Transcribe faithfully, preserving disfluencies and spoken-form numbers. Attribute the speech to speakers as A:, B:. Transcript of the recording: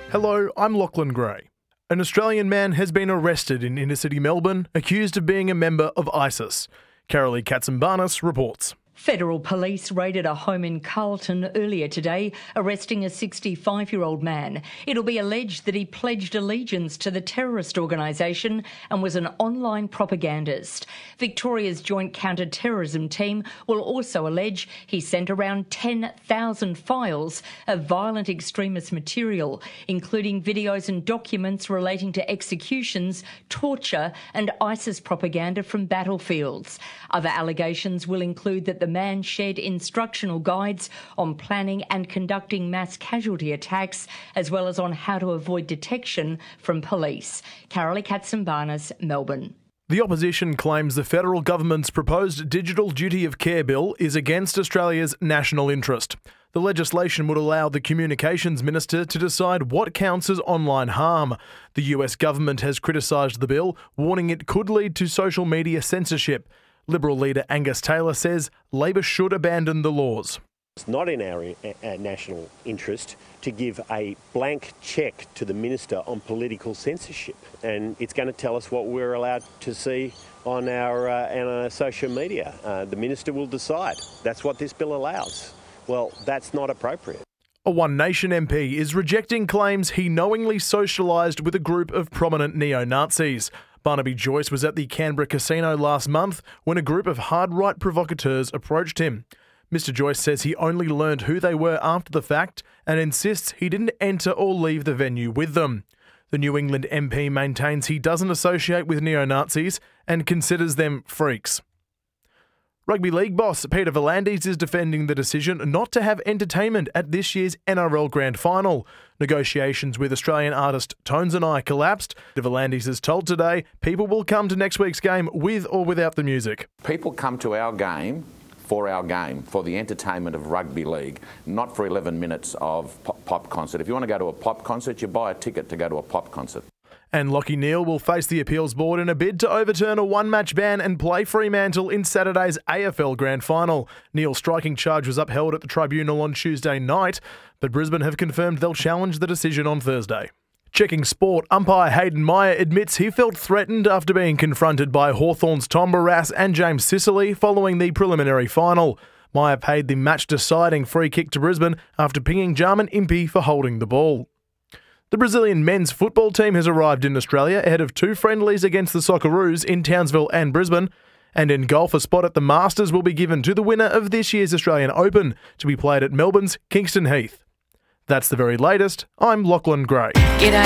A: Hello, I'm Lachlan Gray. An Australian man has been arrested in inner-city Melbourne, accused of being a member of ISIS. Carolee Katsimbarnis reports.
B: Federal police raided a home in Carlton earlier today, arresting a sixty-five-year-old man. It'll be alleged that he pledged allegiance to the terrorist organisation and was an online propagandist. Victoria's Joint Counter-Terrorism Team will also allege he sent around ten thousand files of violent extremist material, including videos and documents relating to executions, torture and ISIS propaganda from battlefields. Other allegations will include that the The man shared instructional guides on planning and conducting mass casualty attacks, as well as on how to avoid detection from police. Carolee Katsimbarnis, Melbourne.
A: The opposition claims the federal government's proposed Digital Duty of Care bill is against Australia's national interest. The legislation would allow the Communications Minister to decide what counts as online harm. The U S government has criticised the bill, warning it could lead to social media censorship. Liberal leader Angus Taylor says Labor should abandon the laws.
C: It's not in our uh, national interest to give a blank cheque to the minister on political censorship, and it's going to tell us what we're allowed to see on our, uh, on our social media. Uh, the minister will decide. That's what this bill allows. Well, that's not appropriate.
A: A One Nation M P is rejecting claims he knowingly socialised with a group of prominent neo-Nazis. Barnaby Joyce was at the Canberra casino last month when a group of hard-right provocateurs approached him. Mister Joyce says he only learned who they were after the fact and insists he didn't enter or leave the venue with them. The New England M P maintains he doesn't associate with neo-Nazis and considers them freaks. Rugby League boss Peter V'landys is defending the decision not to have entertainment at this year's N R L Grand Final. Negotiations with Australian artist Tones and I collapsed. V'landys has told Today people will come to next week's game with or without the music.
D: People come to our game for our game, for the entertainment of rugby league, not for eleven minutes of pop, pop concert. If you want to go to a pop concert, you buy a ticket to go to a pop concert.
A: And Lachie Neale will face the appeals board in a bid to overturn a one-match ban and play Fremantle in Saturday's A F L Grand Final. Neale's striking charge was upheld at the tribunal on Tuesday night, but Brisbane have confirmed they'll challenge the decision on Thursday. Checking sport, umpire Hayden Meyer admits he felt threatened after being confronted by Hawthorn's Tom Barrass and James Sicily following the preliminary final. Meyer paid the match-deciding free kick to Brisbane after pinging Jarman Impey for holding the ball. The Brazilian men's football team has arrived in Australia ahead of two friendlies against the Socceroos in Townsville and Brisbane. And in golf, a spot at the Masters will be given to the winner of this year's Australian Open, to be played at Melbourne's Kingston Heath. That's the very latest. I'm Lachlan Gray.
E: G'day.